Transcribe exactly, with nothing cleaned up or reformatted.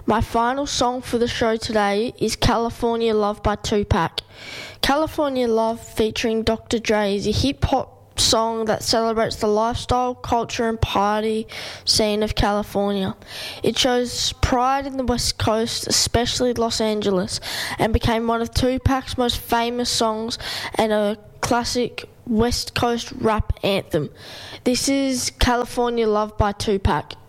My final song for the show today is California Love by Tupac. California Love featuring Doctor Dre is a hip-hop song that celebrates the lifestyle, culture and party scene of California. It shows pride in the West Coast, especially Los Angeles, and became one of Tupac's most famous songs and a classic West Coast rap anthem. This is California Love by Tupac.